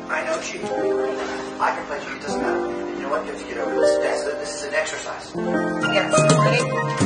I know, Chief. I can play, Chief. It doesn't matter. You know what? You have to get over this. This is an exercise. Yes, okay.